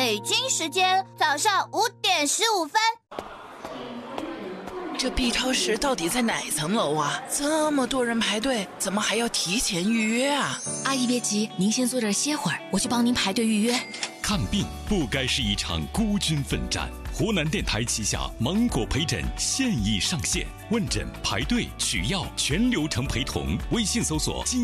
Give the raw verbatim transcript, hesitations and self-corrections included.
北京时间早上五点十五分。 这 B 超市到底在哪层楼啊？这么多人排队，怎么还要提前预约啊？ 阿姨别急，您先坐这儿歇会儿，我去帮您排队预约。 看病不该是一场孤军奋战。湖南电台旗下芒果陪诊现已上线，问诊、排队、取药全流程陪同。微信搜索